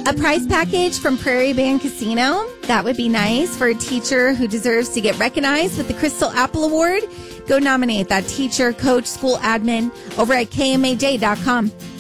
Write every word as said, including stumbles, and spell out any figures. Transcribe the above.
A prize package from Prairie Band Casino. That would be nice for a teacher who deserves to get recognized with the Crystal Apple Award. Go nominate that teacher, coach, school admin over at K M A J dot com.